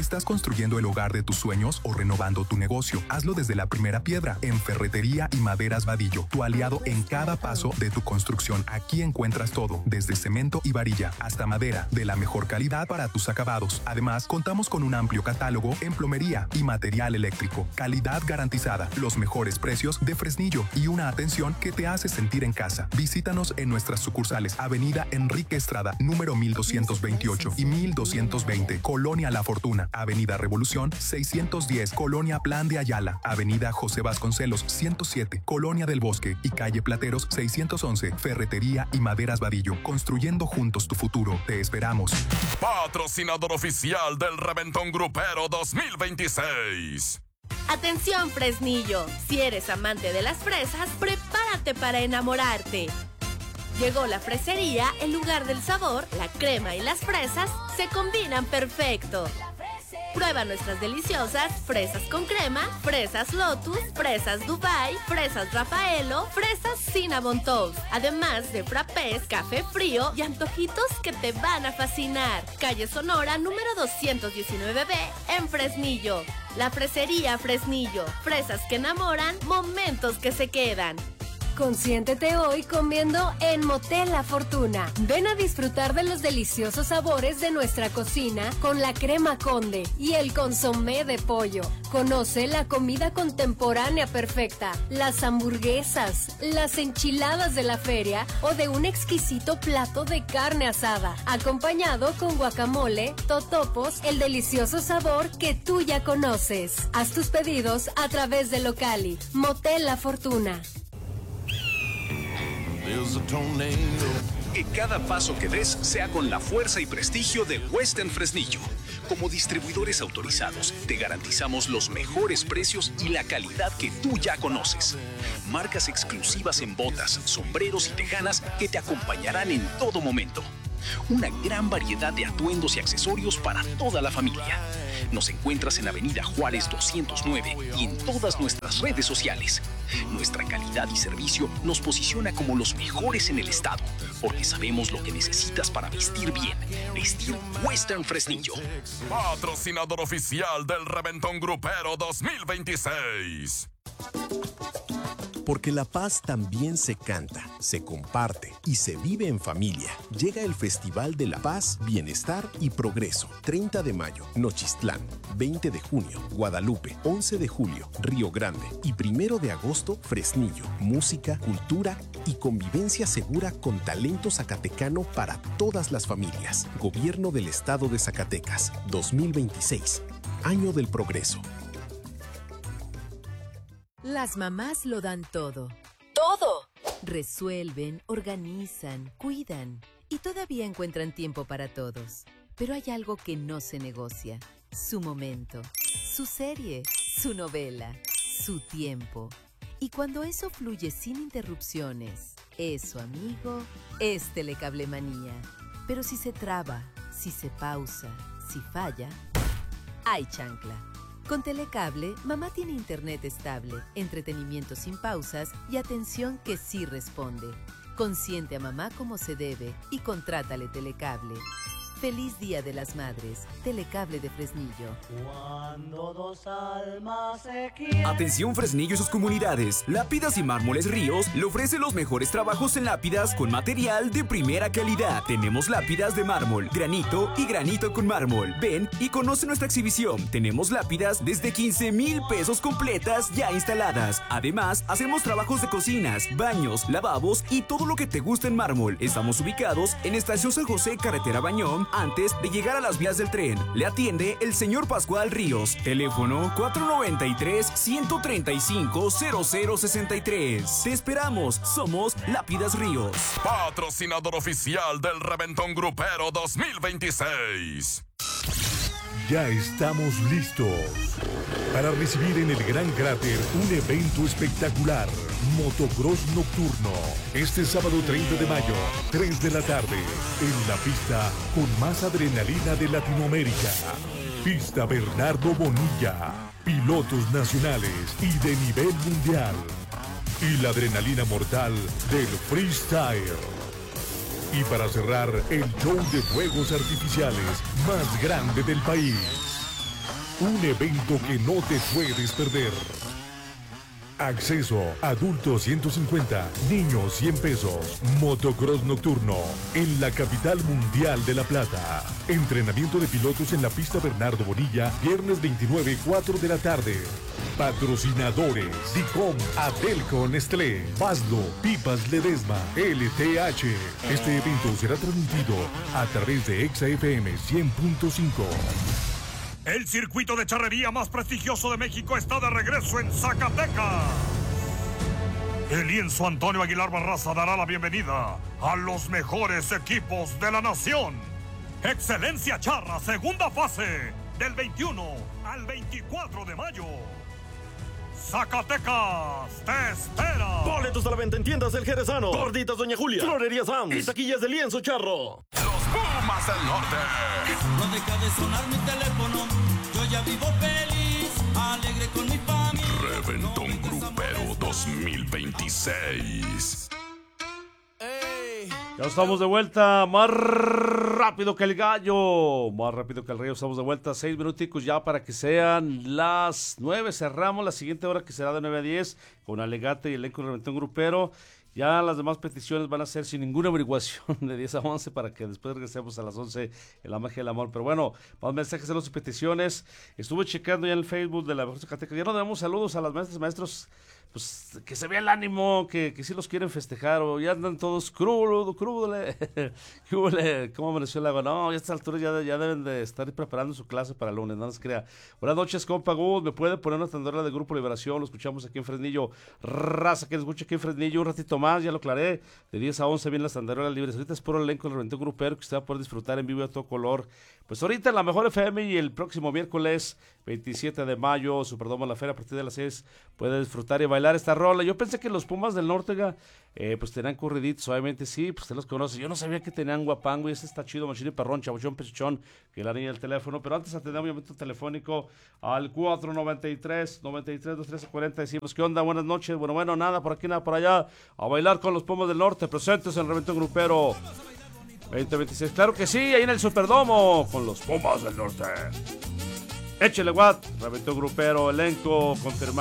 ¿Estás construyendo el hogar de tus sueños o renovando tu negocio? Hazlo desde la primera piedra en Ferretería y Maderas Vadillo, tu aliado en cada paso de tu construcción. Aquí encuentras todo, desde cemento y varilla hasta madera, de la mejor calidad para tus acabados. Además, contamos con un amplio catálogo en plomería y material eléctrico. Calidad garantizada, los mejores precios de Fresnillo y una atención que te hace sentir en casa. Visítanos en nuestras sucursales: Avenida Enrique Estrada, número 1228 y 1220, Colonia La Fortuna; Avenida Revolución 610, Colonia Plan de Ayala; Avenida José Vasconcelos 107, Colonia del Bosque; y calle Plateros 611, Ferretería y Maderas Vadillo. Construyendo juntos tu futuro. Te esperamos. Patrocinador oficial del Reventón Grupero 2026. Atención, Fresnillo. Si eres amante de las fresas, prepárate para enamorarte. Llegó la fresería, el lugar del sabor. La crema y las fresas se combinan perfecto. Prueba nuestras deliciosas fresas con crema, fresas Lotus, fresas Dubai, fresas Rafaelo, fresas Cinnamon Toast. Además de frappés, café frío y antojitos que te van a fascinar. Calle Sonora, número 219B, en Fresnillo. La fresería Fresnillo. Fresas que enamoran, momentos que se quedan. Consiéntete hoy comiendo en Motel La Fortuna. Ven a disfrutar de los deliciosos sabores de nuestra cocina con la crema Conde y el consomé de pollo. Conoce la comida contemporánea perfecta, las hamburguesas, las enchiladas de la feria o de un exquisito plato de carne asada, acompañado con guacamole, totopos, el delicioso sabor que tú ya conoces. Haz tus pedidos a través de Locali. Motel La Fortuna. Que cada paso que des sea con la fuerza y prestigio de Western Fresnillo. Como distribuidores autorizados, te garantizamos los mejores precios y la calidad que tú ya conoces. Marcas exclusivas en botas, sombreros y tejanas que te acompañarán en todo momento. Una gran variedad de atuendos y accesorios para toda la familia. Nos encuentras en Avenida Juárez 209 y en todas nuestras redes sociales. Nuestra calidad y servicio nos posiciona como los mejores en el estado, porque sabemos lo que necesitas para vestir bien. Vestir Western Fresnillo. Patrocinador oficial del Reventón Grupero 2026. Porque la paz también se canta, se comparte y se vive en familia. Llega el Festival de la Paz, Bienestar y Progreso. 30 de mayo, Nochistlán. 20 de junio, Guadalupe. 11 de julio, Río Grande. Y 1 de agosto, Fresnillo. Música, cultura y convivencia segura con talento zacatecano para todas las familias. Gobierno del Estado de Zacatecas. 2026. Año del Progreso. Las mamás lo dan todo. ¡Todo! Resuelven, organizan, cuidan y todavía encuentran tiempo para todos. Pero hay algo que no se negocia. Su momento, su serie, su novela, su tiempo. Y cuando eso fluye sin interrupciones, eso, amigo, es Telecablemanía. Pero si se traba, si se pausa, si falla, hay chancla. Con Telecable, mamá tiene internet estable, entretenimiento sin pausas y atención que sí responde. Consiente a mamá como se debe y contrátale Telecable. Feliz Día de las Madres. Telecable de Fresnillo. Cuando dos almas se quieren. Atención Fresnillo y sus comunidades. Lápidas y Mármoles Ríos le ofrece los mejores trabajos en lápidas con material de primera calidad. Tenemos lápidas de mármol, granito y granito con mármol. Ven y conoce nuestra exhibición. Tenemos lápidas desde 15,000 pesos completas ya instaladas. Además, hacemos trabajos de cocinas, baños, lavabos y todo lo que te gusta en mármol. Estamos ubicados en Estación San José, Carretera Bañón, antes de llegar a las vías del tren. Le atiende el señor Pascual Ríos. Teléfono 493-135-0063. Te esperamos. Somos Lápidas Ríos. Patrocinador oficial del Reventón Grupero 2026. Ya estamos listos para recibir en el Gran Cráter un evento espectacular. Motocross nocturno. Este sábado 30 de mayo, 3 de la tarde, en la pista con más adrenalina de Latinoamérica. Pista Bernardo Bonilla. Pilotos nacionales y de nivel mundial. Y la adrenalina mortal del freestyle. Y para cerrar, el show de fuegos artificiales más grande del país. un evento que no te puedes perder. Acceso, adultos 150, niños 100 pesos. Motocross nocturno en la capital mundial de La Plata. Entrenamiento de pilotos en la pista Bernardo Bonilla, viernes 29, 4 de la tarde. Patrocinadores: Dicom, Adelco, Nestlé, Baslo, Pipas Ledesma, LTH. Este evento será transmitido a través de Exa FM 100.5. El circuito de charrería más prestigioso de México está de regreso en Zacatecas. El lienzo Antonio Aguilar Barraza dará la bienvenida a los mejores equipos de la nación. Excelencia Charra, segunda fase, del 21 al 24 de mayo. Zacatecas te espera. Boletos a la venta en tiendas del Jerezano, Gorditas Doña Julia, Florería Sams y taquillas de Lienzo Charro. Los Pumas del Norte. No deja de sonar mi teléfono, yo ya vivo feliz, alegre con mi familia. Reventón Grupero 2026. Ya estamos de vuelta, más rápido que el gallo, más rápido que el río. Estamos de vuelta, 6 minuticos ya para que sean las 9. Cerramos la siguiente hora, que será de 9 a 10, con Alegate y elenco Reventón Grupero. Ya las demás peticiones van a ser sin ninguna averiguación, de 10 a 11, para que después regresemos a las 11 en la magia del amor. Pero bueno, más mensajes de las peticiones. Estuve checando ya en el Facebook de la mejor Zacatecas. Ya nos damos saludos a las maestras y maestros, pues que se vea el ánimo, que sí los quieren festejar, o ya andan todos crudo. ¿Cómo amaneció el agua? No, ya a estas alturas ya deben de estar preparando su clase para el lunes, no les crea. Buenas noches, compa Gus, ¿me puede poner una tandora de Grupo Liberación? Lo escuchamos aquí en Fresnillo. Raza que nos escucha aquí en Fresnillo, un ratito más, ya lo aclaré, de 10 a 11 vienen las tandarolas libres. Ahorita es puro elenco del Reventón Grupero que usted va a poder disfrutar en vivo a todo color. Pues ahorita en la Mejor FM, y el próximo miércoles 27 de mayo, Superdomo La Feria, a partir de las 6, puede disfrutar y bailar esta rola. Yo pensé que los Pumas del Norte, pues tenían corriditos, obviamente sí, pues usted los conoce. Yo no sabía que tenían guapango, y ese está chido, machín y perrón, chabuchón, pechichón, que la niña del teléfono. Pero antes atendemos un momento telefónico al 493-93-2340. Decimos, ¿qué onda? Buenas noches. Bueno, nada por aquí, nada por allá. A bailar con los Pumas del Norte, presentes en el Reventón Grupero 2026. Claro que sí, ahí en el Superdomo, con los Pumas del Norte. Échele, Reventón Grupero, elenco confirmado.